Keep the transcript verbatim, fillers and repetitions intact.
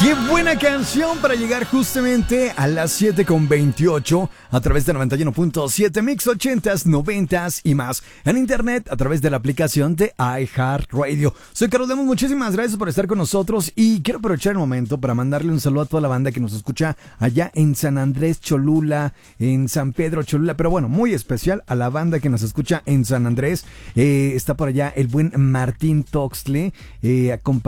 Qué buena canción para llegar justamente a las siete con veintiocho a través de noventa y uno punto siete Mix ochentas, noventas y más. En internet a través de la aplicación de iHeartRadio. Soy Carlos Lemos, muchísimas gracias por estar con nosotros y quiero aprovechar el momento para mandarle un saludo a toda la banda que nos escucha allá en San Andrés Cholula, en San Pedro Cholula, pero bueno, muy especial a la banda que nos escucha en San Andrés. Eh, está por allá el buen Martín Toxtle, eh, acompañado